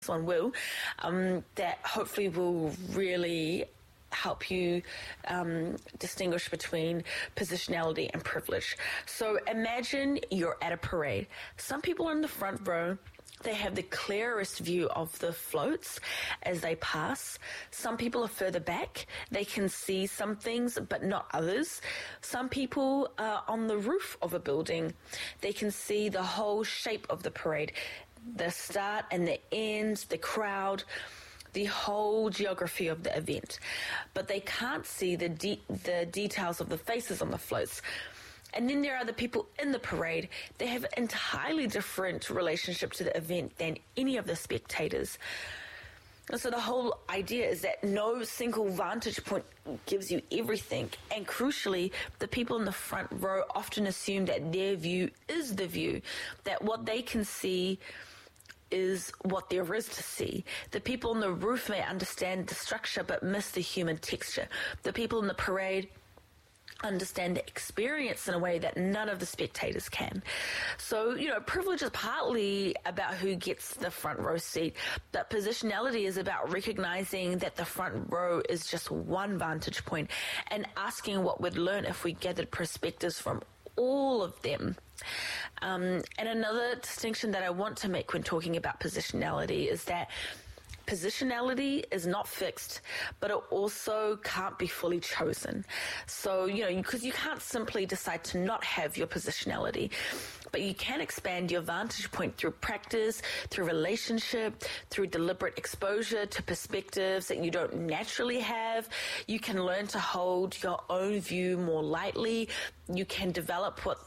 one will, that hopefully will really help you distinguish between positionality and privilege. So imagine you're at a parade. Some people are in the front row. They have the clearest view of the floats as they pass. Some people are further back. They can see some things, but not others. Some people are on the roof of a building. They can see the whole shape of the parade, the start and the end, the crowd, the whole geography of the event. But they can't see the details of the faces on the floats. And then there are the people in the parade. They have an entirely different relationship to the event than any of the spectators. And so the whole idea is that no single vantage point gives you everything. And crucially, the people in the front row often assume that their view is the view, that what they can see is what there is to see. The people on the roof may understand the structure but miss the human texture. The people in the parade understand the experience in a way that none of the spectators can. So, privilege is partly about who gets the front row seat, but positionality is about recognizing that the front row is just one vantage point and asking what we'd learn if we gathered perspectives from all of them. And another distinction that I want to make when talking about positionality is that positionality is not fixed, but it also can't be fully chosen. So, because you can't simply decide to not have your positionality, but you can expand your vantage point through practice, through relationship, through deliberate exposure to perspectives that you don't naturally have. You can learn to hold your own view more lightly. You can develop what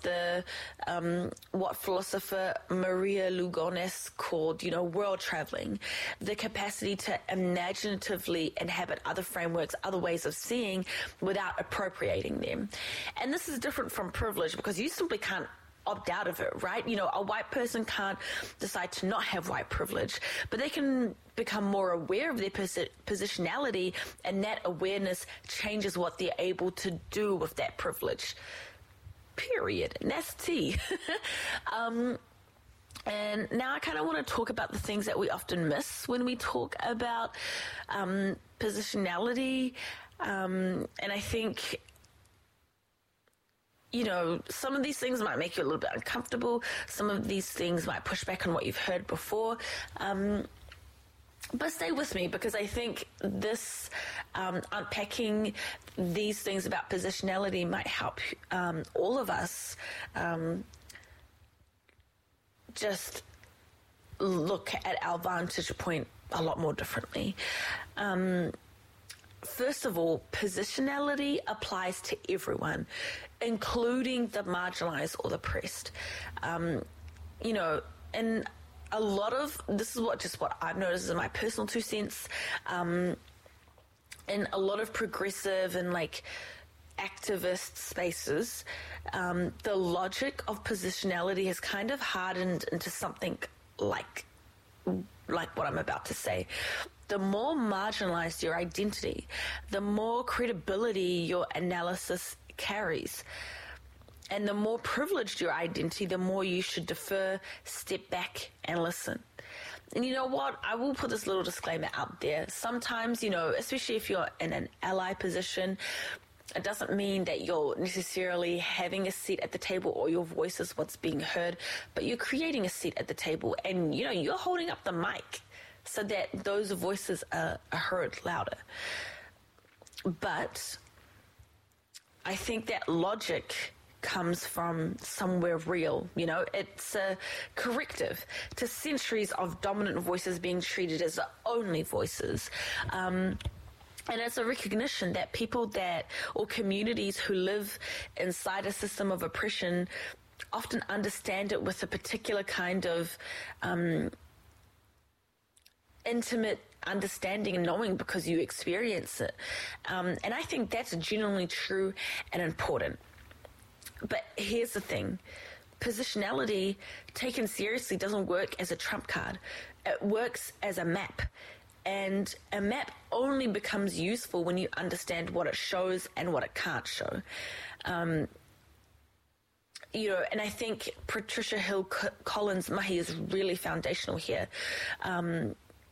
philosopher Maria Lugones called, world traveling, the capacity to imaginatively inhabit other frameworks, other ways of seeing without appropriating them. And this is different from privilege because you simply can't opt out of it, right? A white person can't decide to not have white privilege, but they can become more aware of their positionality, and that awareness changes what they're able to do with that privilege. Period. And that's tea. And now I kind of want to talk about the things that we often miss when we talk about positionality. And I think, some of these things might make you a little bit uncomfortable. Some of these things might push back on what you've heard before. But stay with me, because I think this unpacking these things about positionality might help all of us just look at our vantage point a lot more differently. First of all, positionality applies to everyone, including the marginalized or the oppressed. And a lot of this is what I've noticed in my personal 2 cents. In a lot of progressive and activist spaces, the logic of positionality has kind of hardened into something like what I'm about to say. The more marginalized your identity, the more credibility your analysis carries. And the more privileged your identity, the more you should defer, step back, and listen. And you know what? I will put this little disclaimer out there. Sometimes, especially if you're in an ally position, it doesn't mean that you're necessarily having a seat at the table or your voice is what's being heard, but you're creating a seat at the table and, you're holding up the mic so that those voices are heard louder. But I think that logic comes from somewhere real. It's a corrective to centuries of dominant voices being treated as the only voices. And it's a recognition that people or communities who live inside a system of oppression often understand it with a particular kind of intimate understanding and knowing because you experience it. And I think that's genuinely true and important. But here's the thing. Positionality taken seriously doesn't work as a trump card. It works as a map. And a map only becomes useful when you understand what it shows and what it can't show. And I think Patricia Hill Collins' mahi is really foundational here.